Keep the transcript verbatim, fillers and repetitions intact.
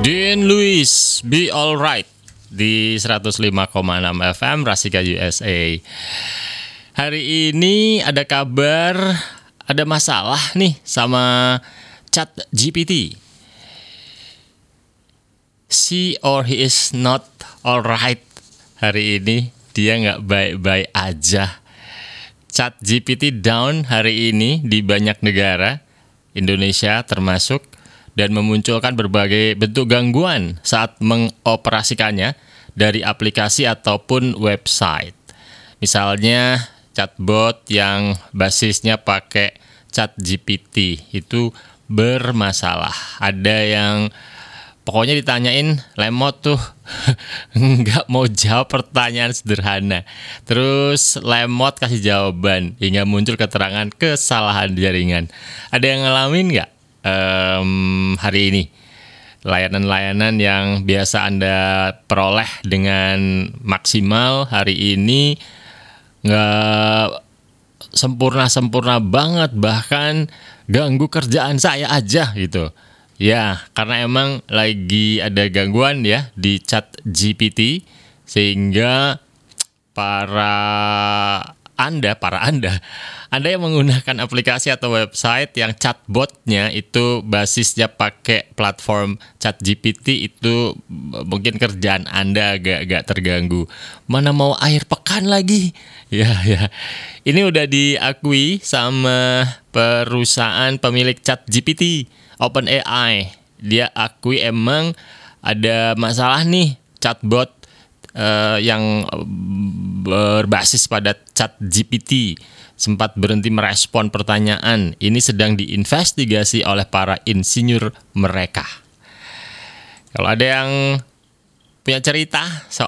Dean Lewis, Be Alright di seratus lima koma enam F M Rasika U S A. Hari ini ada kabar, ada masalah nih sama ChatGPT. She or he is not alright. Hari ini dia nggak baik-baik aja. ChatGPT down hari ini di banyak negara, Indonesia termasuk, dan memunculkan berbagai bentuk gangguan saat mengoperasikannya dari aplikasi ataupun website. Misalnya chatbot yang basisnya pakai ChatGPT itu bermasalah. Ada yang pokoknya ditanyain lemot tuh nggak mau jawab pertanyaan sederhana. Terus lemot kasih jawaban hingga muncul keterangan kesalahan jaringan. Ada yang ngalamin nggak um, hari ini? Layanan-layanan yang biasa Anda peroleh dengan maksimal hari ini nggak sempurna-sempurna banget, bahkan ganggu kerjaan saya aja gitu. Ya, karena emang lagi ada gangguan ya di ChatGPT, sehingga para Anda, para Anda, Anda yang menggunakan aplikasi atau website yang chatbotnya itu basisnya pakai platform ChatGPT, itu mungkin kerjaan Anda agak-agak terganggu. Mana mau akhir pekan lagi? Ya, ya. Ini udah diakui sama perusahaan pemilik ChatGPT, OpenAI. Dia akui emang ada masalah nih chatbot uh, yang berbasis pada ChatGPT sempat berhenti merespon pertanyaan. Ini sedang diinvestigasi oleh para insinyur mereka. Kalau ada yang punya cerita soal